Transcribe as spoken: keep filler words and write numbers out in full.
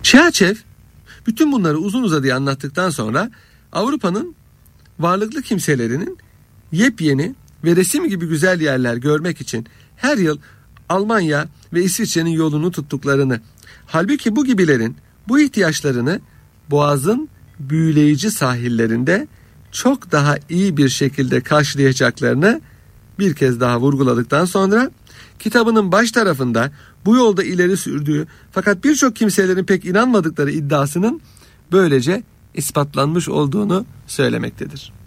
Çerçev bütün bunları uzun uzadıya anlattıktan sonra Avrupa'nın varlıklı kimselerinin yepyeni ve resim gibi güzel yerler görmek için her yıl Almanya ve İsviçre'nin yolunu tuttuklarını, halbuki bu gibilerin bu ihtiyaçlarını Boğaz'ın büyüleyici sahillerinde çok daha iyi bir şekilde karşılayacaklarını bir kez daha vurguladıktan sonra kitabının baş tarafında bu yolda ileri sürdüğü fakat birçok kimselerin pek inanmadıkları iddiasının böylece ispatlanmış olduğunu söylemektedir.